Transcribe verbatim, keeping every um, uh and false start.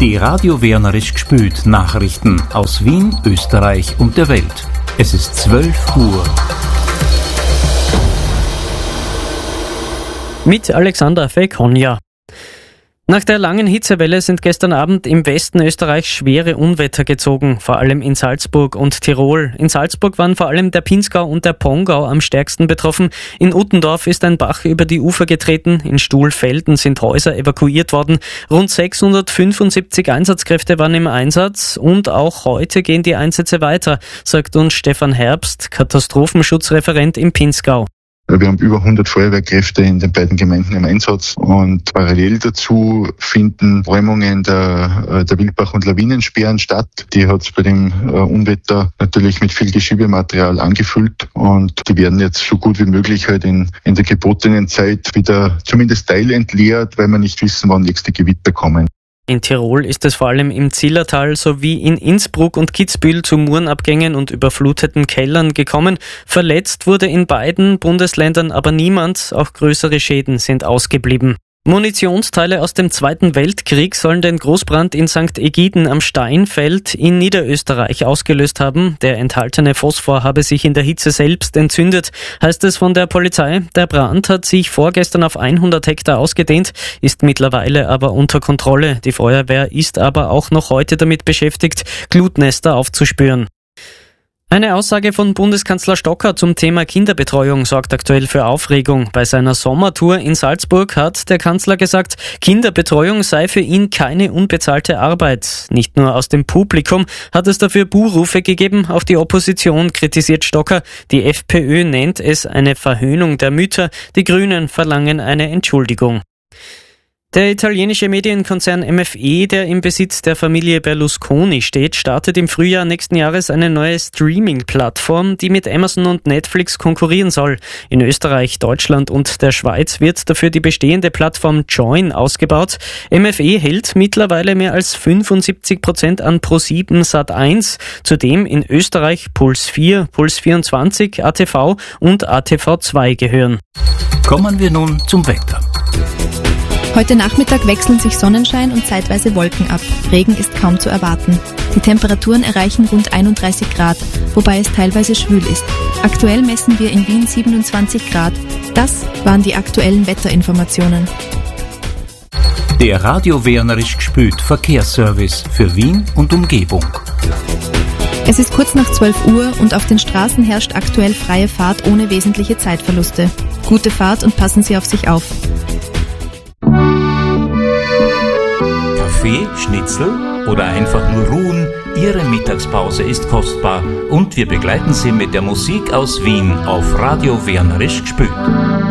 Die Radio Wernerisch gespült Nachrichten aus Wien, Österreich und der Welt. Es ist zwölf Uhr. Mit Alexander Fekonja. Nach der langen Hitzewelle sind gestern Abend im Westen Österreichs schwere Unwetter gezogen, vor allem in Salzburg und Tirol. In Salzburg waren vor allem der Pinzgau und der Pongau am stärksten betroffen. In Uttendorf ist ein Bach über die Ufer getreten. In Stuhlfelden sind Häuser evakuiert worden. Rund sechshundertfünfundsiebzig Einsatzkräfte waren im Einsatz und auch heute gehen die Einsätze weiter, sagt uns Stefan Herbst, Katastrophenschutzreferent im Pinzgau. Wir haben über hundert Feuerwehrkräfte in den beiden Gemeinden im Einsatz und parallel dazu finden Räumungen der, der Wildbach- und Lawinensperren statt. Die hat es bei dem Unwetter natürlich mit viel Geschiebematerial angefüllt und die werden jetzt so gut wie möglich halt in, in der gebotenen Zeit wieder zumindest teilentleert, weil wir nicht wissen, wann nächste Gewitter kommen. In Tirol ist es vor allem im Zillertal sowie in Innsbruck und Kitzbühel zu Murenabgängen und überfluteten Kellern gekommen. Verletzt wurde in beiden Bundesländern aber niemand, auch größere Schäden sind ausgeblieben. Munitionsteile aus dem Zweiten Weltkrieg sollen den Großbrand in Sankt Egiden am Steinfeld in Niederösterreich ausgelöst haben. Der enthaltene Phosphor habe sich in der Hitze selbst entzündet, heißt es von der Polizei. Der Brand hat sich vorgestern auf hundert Hektar ausgedehnt, ist mittlerweile aber unter Kontrolle. Die Feuerwehr ist aber auch noch heute damit beschäftigt, Glutnester aufzuspüren. Eine Aussage von Bundeskanzler Stocker zum Thema Kinderbetreuung sorgt aktuell für Aufregung. Bei seiner Sommertour in Salzburg hat der Kanzler gesagt, Kinderbetreuung sei für ihn keine unbezahlte Arbeit. Nicht nur aus dem Publikum hat es dafür Buhrufe gegeben, auch die Opposition kritisiert Stocker. Die FPÖ nennt es eine Verhöhnung der Mütter, die Grünen verlangen eine Entschuldigung. Der italienische Medienkonzern M F E, der im Besitz der Familie Berlusconi steht, startet im Frühjahr nächsten Jahres eine neue Streaming-Plattform, die mit Amazon und Netflix konkurrieren soll. In Österreich, Deutschland und der Schweiz wird dafür die bestehende Plattform Joyn ausgebaut. M F E hält mittlerweile mehr als fünfundsiebzig Prozent an ProSieben Sat eins. Zudem in Österreich Puls vier, Puls vierundzwanzig, A T V und A T V zwei gehören. Kommen wir nun zum Wetter. Heute Nachmittag wechseln sich Sonnenschein und zeitweise Wolken ab. Regen ist kaum zu erwarten. Die Temperaturen erreichen rund einunddreißig Grad, wobei es teilweise schwül ist. Aktuell messen wir in Wien siebenundzwanzig Grad. Das waren die aktuellen Wetterinformationen. Der Radio Wernerisch gespült Verkehrsservice für Wien und Umgebung. Es ist kurz nach zwölf Uhr und auf den Straßen herrscht aktuell freie Fahrt ohne wesentliche Zeitverluste. Gute Fahrt und passen Sie auf sich auf. Kaffee, Schnitzel oder einfach nur ruhen, Ihre Mittagspause ist kostbar und wir begleiten Sie mit der Musik aus Wien auf Radio Wernerisch gespült.